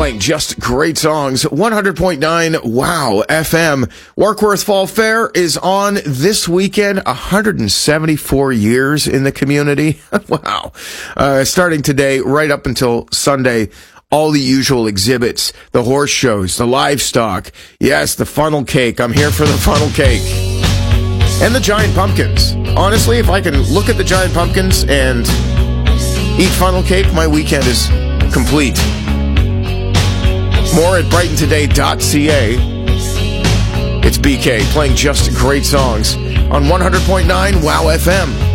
playing just great songs. 100.9 Wow FM. Warkworth Fall Fair is on this weekend. 174 years in the community. Wow. Starting today right up until Sunday. All the usual exhibits, the horse shows, the livestock. Yes, the funnel cake. I'm here for the funnel cake. And the giant pumpkins. Honestly, if I can look at the giant pumpkins and eat funnel cake, my weekend is complete. More at brightontoday.ca. It's BK playing just great songs on 100.9 Wow FM.